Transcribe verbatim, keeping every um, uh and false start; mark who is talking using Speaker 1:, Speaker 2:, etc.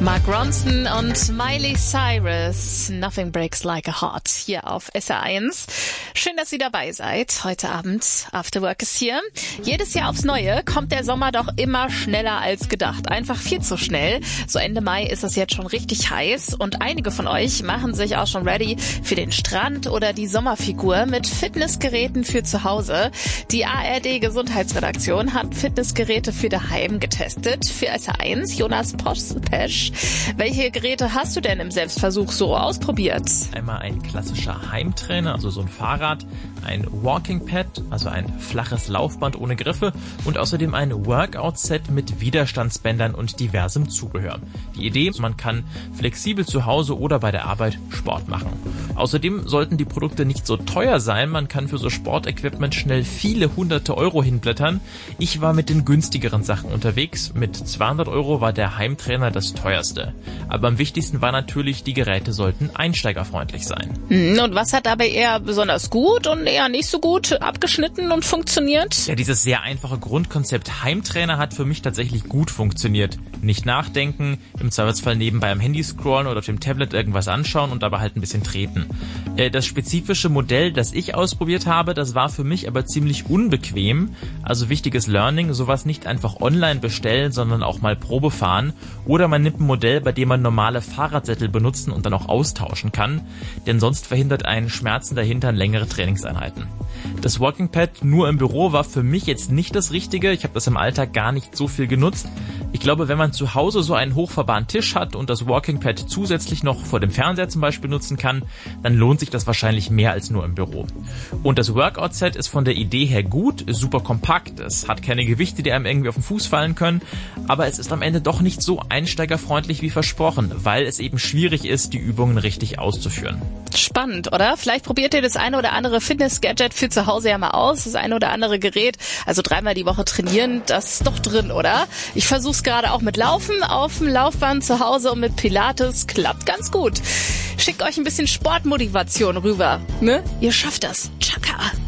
Speaker 1: Mark Ronson und Miley Cyrus, Nothing Breaks Like a Heart, hier auf S R eins. Schön, dass ihr dabei seid. Heute Abend, After Work ist hier. Jedes Jahr aufs Neue kommt der Sommer doch immer schneller als gedacht. Einfach viel zu schnell. So Ende Mai ist es jetzt schon richtig heiß und einige von euch machen sich auch schon ready für den Strand oder die Sommerfigur mit Fitnessgeräten für zu Hause. Die A R D-Gesundheitsredaktion hat Fitnessgeräte für daheim getestet. Für S R eins, Jonas Pesch. Welche Geräte hast du denn im Selbstversuch so ausprobiert?
Speaker 2: Einmal ein klassischer Heimtrainer, also so ein Fahrrad, ein Walking Pad, also ein flaches Laufband ohne Griffe und außerdem ein Workout-Set mit Widerstandsbändern und diversem Zubehör. Die Idee, man kann flexibel zu Hause oder bei der Arbeit Sport machen. Außerdem sollten die Produkte nicht so teuer sein, man kann für so Sportequipment schnell viele hunderte Euro hinblättern. Ich war mit den günstigeren Sachen unterwegs, mit zweihundert Euro war der Heimtrainer das teuerste. Aber am wichtigsten war natürlich, die Geräte sollten einsteigerfreundlich sein.
Speaker 1: Und was hat dabei eher besonders gut und eher nicht so gut abgeschnitten und funktioniert?
Speaker 2: Ja, dieses sehr einfache Grundkonzept Heimtrainer hat für mich tatsächlich gut funktioniert. Nicht nachdenken, im Zweifelsfall nebenbei am Handy scrollen oder auf dem Tablet irgendwas anschauen und dabei halt ein bisschen treten. Das spezifische Modell, das ich ausprobiert habe, das war für mich aber ziemlich unbequem. Also wichtiges Learning, sowas nicht einfach online bestellen, sondern auch mal Probe fahren. Oder man nimmt ein Modell, bei dem man normale Fahrradsättel benutzen und dann auch austauschen kann. Denn sonst verhindert einen Schmerzen dahinter längere Trainingseinheiten. Das Walking Pad nur im Büro war für mich jetzt nicht das Richtige. Ich habe das im Alltag gar nicht so viel genutzt. Ich glaube, wenn man zu Hause so einen hochfahrbaren Tisch hat und das Walking Pad zusätzlich noch vor dem Fernseher zum Beispiel nutzen kann, dann lohnt sich das wahrscheinlich mehr als nur im Büro. Und das Workout-Set ist von der Idee her gut, ist super kompakt, es hat keine Gewichte, die einem irgendwie auf den Fuß fallen können, aber es ist am Ende doch nicht so einsteigerfreundlich wie versprochen, weil es eben schwierig ist, die Übungen richtig auszuführen.
Speaker 1: Spannend, oder? Vielleicht probiert ihr das eine oder andere Fitness-Gadget für zu Hause ja mal aus, das eine oder andere Gerät, also dreimal die Woche trainieren, das ist doch drin, oder? Ich versuch's gerade auch mit Laufen auf dem Laufband zu Hause und mit Pilates, klappt ganz gut. Schickt euch ein bisschen Sportmotivation rüber, ne? Ihr schafft das. Chaka!